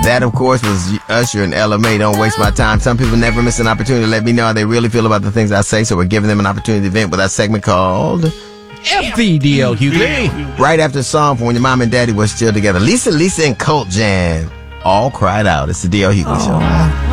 That, of course, was Usher and LMA, Don't Waste My Time. Some people never miss an opportunity to let me know how they really feel about the things I say, so we're giving them an opportunity to vent with our segment called FVDL Hughley. Right after a song from when your mom and daddy were still together. Lisa, and Colt Jam all cried out. It's the DL Hughley Show.